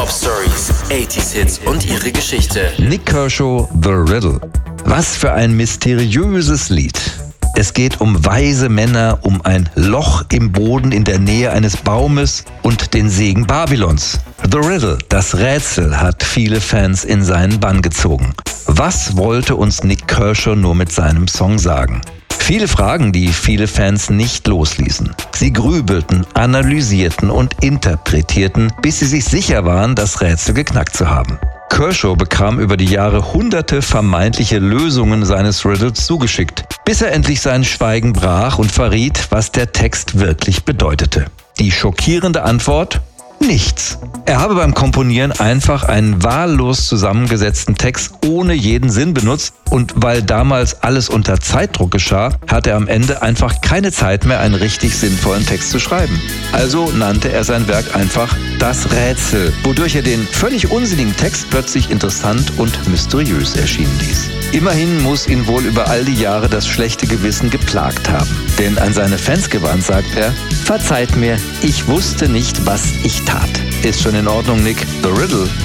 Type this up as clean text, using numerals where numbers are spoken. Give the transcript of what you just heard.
Top Stories, 80s Hits und ihre Geschichte. Nik Kershaw, The Riddle. Was für ein mysteriöses Lied. Es geht um weise Männer, um ein Loch im Boden in der Nähe eines Baumes und den Segen Babylons. The Riddle, das Rätsel, hat viele Fans in seinen Bann gezogen. Was wollte uns Nik Kershaw nur mit seinem Song sagen? Viele Fragen, die viele Fans nicht losließen. Sie grübelten, analysierten und interpretierten, bis sie sich sicher waren, das Rätsel geknackt zu haben. Kershaw bekam über die Jahre hunderte vermeintliche Lösungen seines Riddles zugeschickt, bis er endlich sein Schweigen brach und verriet, was der Text wirklich bedeutete. Die schockierende Antwort? Nichts. Er habe beim Komponieren einfach einen wahllos zusammengesetzten Text ohne jeden Sinn benutzt und weil damals alles unter Zeitdruck geschah, hatte er am Ende einfach keine Zeit mehr, einen richtig sinnvollen Text zu schreiben. Also nannte er sein Werk einfach Das Rätsel, wodurch er den völlig unsinnigen Text plötzlich interessant und mysteriös erschienen ließ. Immerhin muss ihn wohl über all die Jahre das schlechte Gewissen geplagt haben. Denn an seine Fans gewandt sagt er: Verzeiht mir, ich wusste nicht, was ich tat. Ist schon in Ordnung, Nick. The Riddle